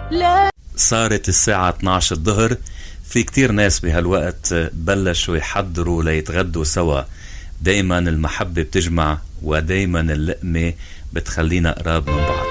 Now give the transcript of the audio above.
صارت الساعة 12 الظهر. في كتير ناس بهالوقت بلشوا يحضروا ليتغدوا سوا. دايما المحبة بتجمع، ودايما اللقمة بتخلينا قراب من بعض.